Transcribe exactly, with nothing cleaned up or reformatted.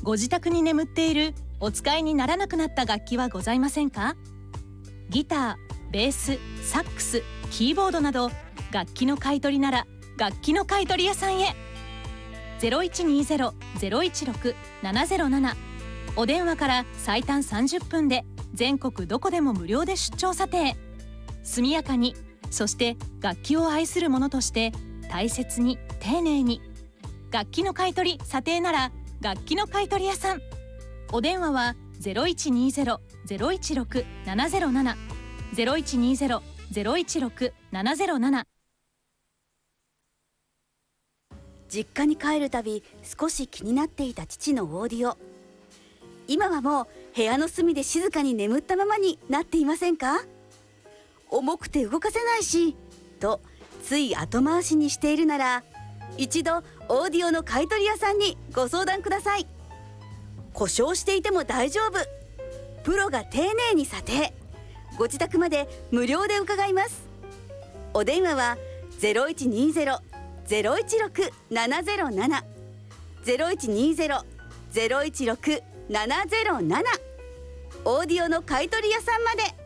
ご自宅に眠っているお使いにならなくなった楽器はございませんか？ギター、ベース、サックス、キーボードなど楽器の買い取りなら楽器の買い取り屋さんへ。 ゼロいちにゼロ ゼロいちろく ななゼロなな お電話から最短さんじゅっぷんで全国どこでも無料で出張査定。速やかに、そして楽器を愛する者として大切に丁寧に。楽器の買い取り査定なら楽器の買い取り屋さん。お電話は ゼロいちにゼロ ゼロいちろく ななゼロなな ゼロいちにゼロ ゼロいちろく ななゼロなな。 実家に帰るたび少し気になっていた父のオーディオ。今はもう部屋の隅で静かに眠ったままになっていませんか？重くて動かせないしとつい後回しにしているなら、一度オーディオの買い取り屋さんにご相談ください。故障していても大丈夫、プロが丁寧に査定、ご自宅まで無料で伺います。お電話は ゼロいちにゼロ ゼロいちろく ななゼロなな ゼロいちにゼロ ゼロいちろく ななゼロなな オーディオの買い取り屋さんまで。